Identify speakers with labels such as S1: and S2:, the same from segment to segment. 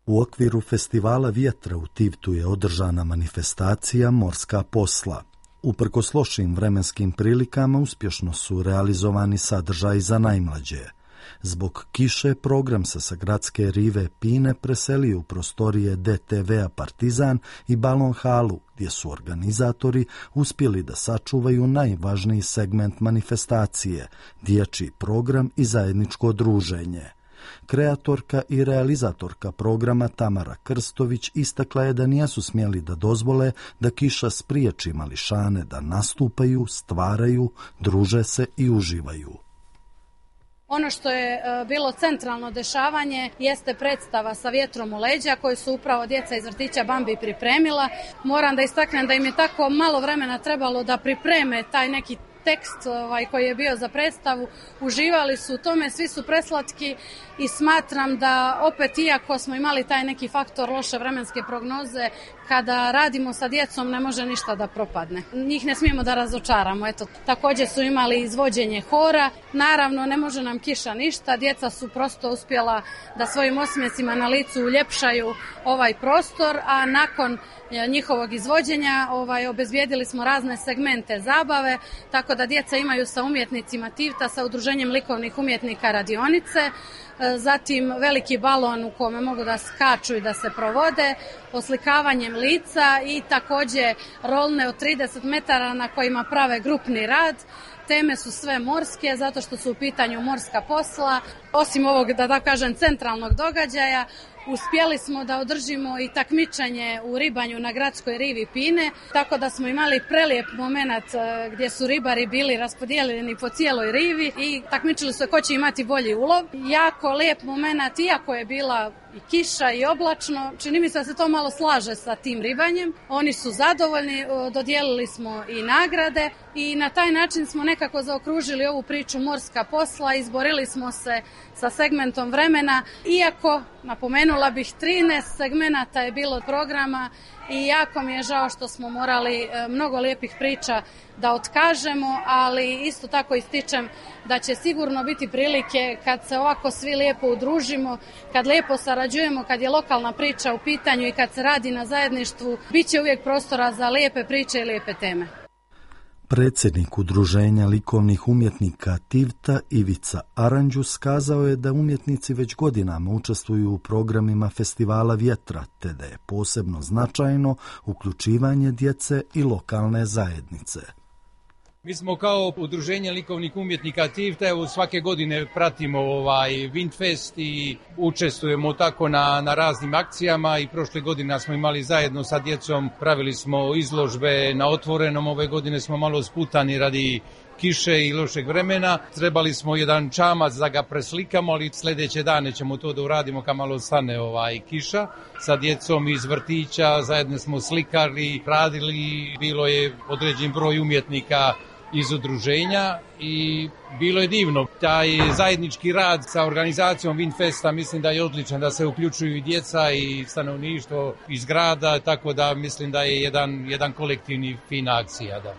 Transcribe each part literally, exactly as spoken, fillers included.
S1: U okviru Festivala vjetra u Tivtu je održana manifestacija Morska posla. Uprkos lošim vremenskim prilikama uspješno su realizovani sadržaji za najmlađe. Zbog kiše program se sa gradske rive Pine preselio u prostorije D T V-a Partizan i Balon halu, gdje su organizatori uspjeli da sačuvaju najvažniji segment manifestacije, dječji program i zajedničko druženje. Kreatorka i realizatorka programa Tamara Krstović istakla je da nisu smjeli da dozvole da kiša spriječi mališane da nastupaju, stvaraju, druže se i uživaju.
S2: Ono što je bilo centralno dešavanje jeste predstava sa vjetrom u leđa koju su upravo djeca iz vrtića Bambi pripremila. Moram da istaknem da im je tako malo vremena trebalo da pripreme taj neki tekst ovaj, koji je bio za predstavu. Uživali su u tome, svi su preslatki i smatram da opet, iako smo imali taj neki faktor loše vremenske prognoze, kada radimo sa djecom ne može ništa da propadne. Njih ne smijemo da razočaramo. Eto, također su imali izvođenje hora. Naravno, ne može nam kiša ništa. Djeca su prosto uspjela da svojim osmijecima na licu uljepšaju ovaj prostor, a nakon njihovog izvođenja ovaj, obezbijedili smo razne segmente zabave, tako da djeca imaju sa umjetnicima Tivta, sa udruženjem likovnih umjetnika radionice, zatim veliki balon u kome mogu da skaču i da se provode, oslikavanjem lica i također rolne od trideset metara na kojima prave grupni rad. Teme su sve morske, zato što su u pitanju morska posla. Osim ovog, da da kažem, centralnog događaja, uspjeli smo da održimo i takmičenje u ribanju na gradskoj rivi Pine, tako da smo imali prelijep moment gdje su ribari bili raspodijeljeni po cijeloj rivi i takmičili su ko će imati bolji ulov. Jako lijep moment, iako je bila i kiša i oblačno, čini mi se da se to malo slaže sa tim ribanjem. Oni su zadovoljni, dodijelili smo i nagrade i na taj način smo nekako zaokružili ovu priču morska posla, izborili smo se sa segmentom vremena, iako napomenula bih trinaest segmenata je bilo programa i jako mi je žao što smo morali mnogo lijepih priča da otkažemo, ali isto tako ističem da će sigurno biti prilike kad se ovako svi lijepo udružimo, kad lijepo sarađujemo, kad je lokalna priča u pitanju i kad se radi na zajedništvu, bit će uvijek prostora za lijepe priče i lijepe teme.
S1: Predsjednik Udruženja likovnih umjetnika Tivta Ivica Aranđus kazao je da umjetnici već godinama učestvuju u programima Festivala vjetra, te da je posebno značajno uključivanje djece i lokalne zajednice.
S3: Mi smo kao Udruženje likovnih umjetnika Tivta, evo svake godine pratimo ovaj Windfest i učestvujemo tako na, na raznim akcijama i prošle godine smo imali zajedno sa djecom, pravili smo izložbe na otvorenom, ove godine smo malo sputani radi kiše i lošeg vremena. Trebali smo jedan čamac da ga preslikamo, ali sljedeće dane ćemo to da uradimo kad malo stane ovaj kiša. Sa djecom iz vrtića zajedno smo slikali, radili, bilo je određen broj umjetnika iz udruženja i bilo je divno. Taj zajednički rad sa organizacijom Windfesta mislim da je odličan, da se uključuju i djeca i stanovništvo iz grada, tako da mislim da je jedan, jedan kolektivni fina akcija. Da.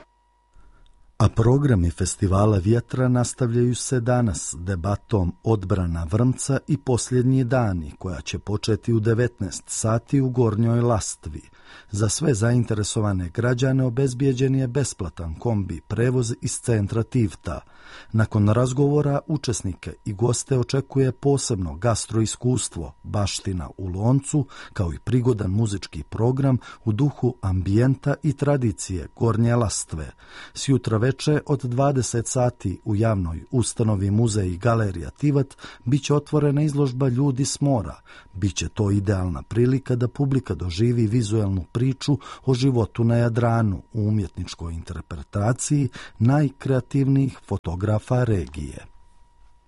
S1: A programi Festivala vjetra nastavljaju se danas debatom Odbrana Vrmca i Posljednji dani, koja će početi u devetnaest sati u Gornjoj Lastvi. Za sve zainteresovane građane obezbijeđen je besplatan kombi prevoz iz centra Tivta. Nakon razgovora učesnike i goste očekuje posebno gastroiskustvo, baština u loncu, kao i prigodan muzički program u duhu ambijenta i tradicije Gornje Lastve. Sjutra veče od dvadeset sati u javnoj ustanovi Muzej i galerija Tivat bit će otvorena izložba Ljudi s mora. Biće to idealna prilika da publika doživi vizuelnu priču o životu na Jadranu u umjetničkoj interpretaciji najkreativnijih fotografa regije.